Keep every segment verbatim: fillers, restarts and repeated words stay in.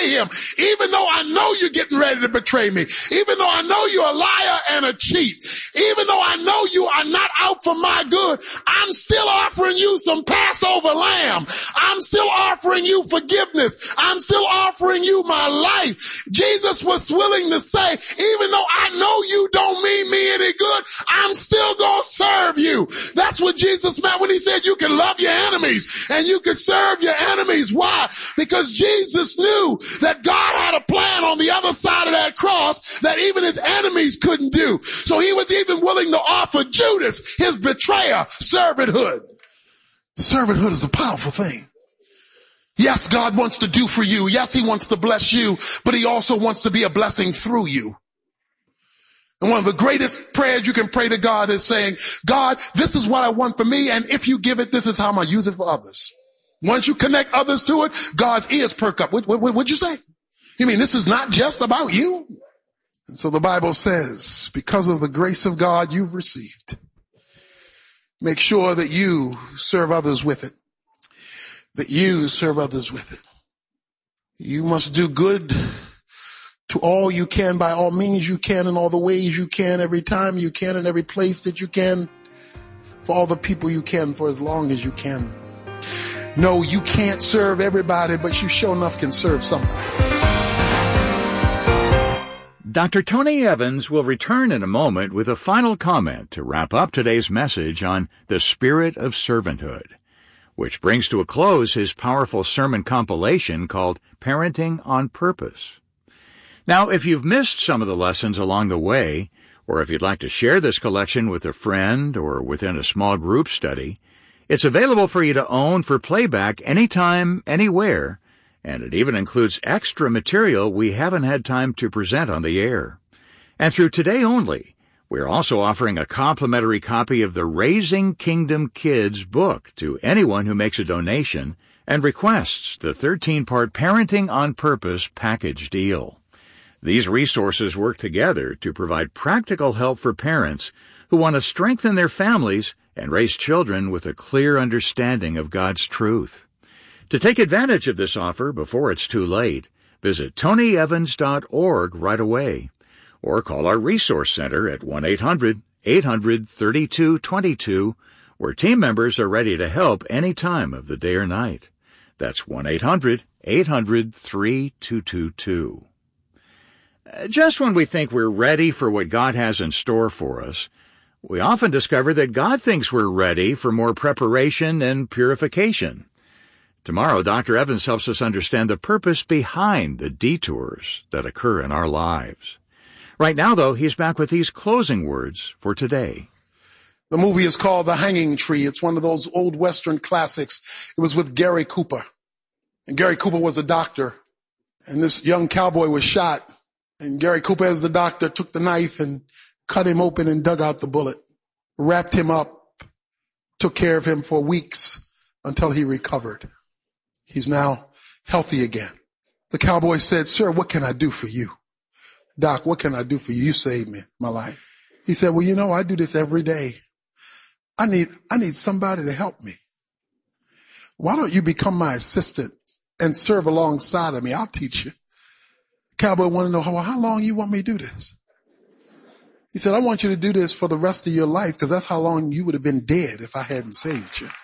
obey him. Even though I know you're getting ready to betray me, even though I know you're a liar and a cheat, even though I know you are not out for my good, I'm still offering you some Passover lamb. I'm still offering you forgiveness. I'm still offering you my life. Jesus was willing to say, even though I know you don't mean me any good, I'm still going to serve you. That's what Jesus meant when he said you can love your enemies and you can serve your enemies. Why? Because Jesus knew that God had a plan on the other side of that cross that even his enemies couldn't do. So he was even willing to offer Judas, his betrayer, servanthood. Servanthood is a powerful thing. Yes, God wants to do for you. Yes, he wants to bless you, but he also wants to be a blessing through you. And one of the greatest prayers you can pray to God is saying, God, this is what I want for me, and if you give it, this is how I'm going to use it for others. Once you connect others to it, God's ears perk up. What, what, what'd you say? You mean this is not just about you? And so the Bible says, because of the grace of God you've received, make sure that you serve others with it. That you serve others with it. You must do good to all you can, by all means you can, in all the ways you can, every time you can, in every place that you can, for all the people you can, for as long as you can. No, you can't serve everybody, but you sure enough can serve somebody. Doctor Tony Evans will return in a moment with a final comment to wrap up today's message on the spirit of servanthood, which brings to a close his powerful sermon compilation called Parenting on Purpose. Now, if you've missed some of the lessons along the way, or if you'd like to share this collection with a friend or within a small group study, it's available for you to own for playback anytime, anywhere, and it even includes extra material we haven't had time to present on the air. And through today only, we're also offering a complimentary copy of the Raising Kingdom Kids book to anyone who makes a donation and requests the thirteen-part Parenting on Purpose package deal. These resources work together to provide practical help for parents who want to strengthen their families and raise children with a clear understanding of God's truth. To take advantage of this offer before it's too late, visit tony evans dot org right away, or call our Resource Center at one eight hundred eight hundred thirty-two twenty-two, where team members are ready to help any time of the day or night. That's one eight hundred eight hundred thirty-two twenty-two. Just when we think we're ready for what God has in store for us, we often discover that God thinks we're ready for more preparation and purification. Tomorrow, Doctor Evans helps us understand the purpose behind the detours that occur in our lives. Right now, though, he's back with these closing words for today. The movie is called The Hanging Tree. It's one of those old Western classics. It was with Gary Cooper. And Gary Cooper was a doctor. And this young cowboy was shot. And Gary Cooper, as the doctor, took the knife and cut him open and dug out the bullet, wrapped him up, took care of him for weeks until he recovered. He's now healthy again. The cowboy said, "Sir, what can I do for you?" "Doc, what can I do for you? You saved me, my life." He said, "Well, you know, I do this every day. I need, I need somebody to help me. Why don't you become my assistant and serve alongside of me? I'll teach you." Cowboy wanted to know, how, how long you want me to do this? He said, "I want you to do this for the rest of your life, because that's how long you would have been dead if I hadn't saved you."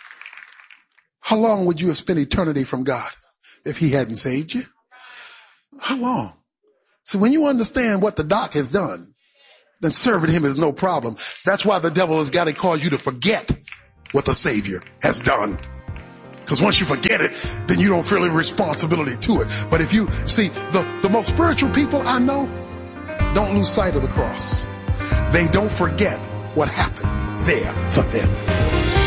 How long would you have spent eternity from God if he hadn't saved you? How long? So when you understand what the doc has done, then serving him is no problem. That's why the devil has got to cause you to forget what the Savior has done. Because once you forget it, then you don't feel any responsibility to it. But if you see, the, the most spiritual people I know don't lose sight of the cross. They don't forget what happened there for them.